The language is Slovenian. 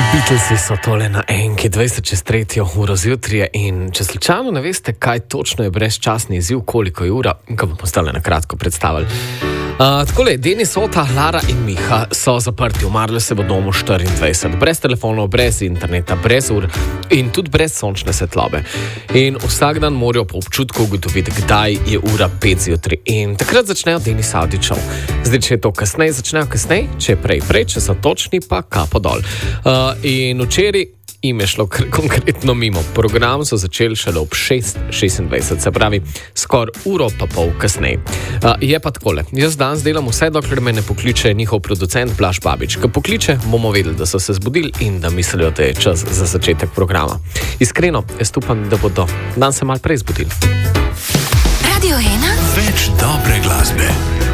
Beatlesi so tole na enki 20:03 uro zjutraj in če slučajno ne veste, kaj točno je brezčasni izziv, koliko je ura, ga bomo stale na kratko predstavili. Takole, Denis, Ota, Lara in Miha so zaprti, umrli se v domu 24, brez telefonov, brez interneta, brez ur in tudi brez sončne svetlobe. In vsak dan morajo po občutku ugotoviti, kdaj je ura 5 zjutraj. In takrat začnejo Denis Avdičev. Zdaj, če je to kasneje, začnejo kasneje, če je prej, če so točni, pa kapo dol. In včeraj jim je šlo konkretno mimo. Program so začeli šele ob 6:26, se pravi skoraj uro pa pol kasneje. Je pa takole, jaz danes delam vse, dokler me ne pokliče njihov producent Blaž Babič. Ko pokliče, bomo vedeli, da so se zbudili in da mislijo, da je čas za začetek programa. Iskreno, jaz upam, da bodo dan se malo prej zbudili. Radio 1. Več dobre glasbe.